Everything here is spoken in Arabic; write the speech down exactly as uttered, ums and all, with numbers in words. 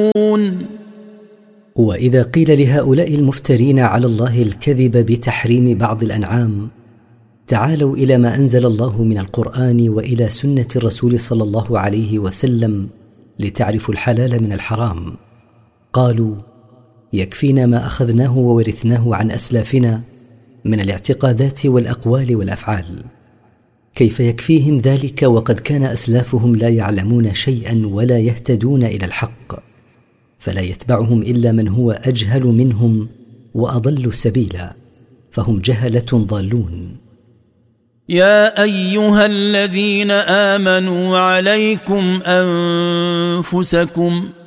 يعلمون. وإذا قيل لهؤلاء المفترين على الله الكذب بتحريم بعض الأنعام تعالوا إلى ما أنزل الله من القرآن وإلى سنة الرسول صلى الله عليه وسلم لتعرفوا الحلال من الحرام، قالوا يكفينا ما أخذناه وورثناه عن أسلافنا من الاعتقادات والأقوال والأفعال. كيف يكفيهم ذلك وقد كان أسلافهم لا يعلمون شيئا ولا يهتدون إلى الحق، فلا يتبعهم إلا من هو أجهل منهم وأضل سبيلا، فهم جهلة ضالون. يا أيها الذين آمنوا عليكم أنفسكم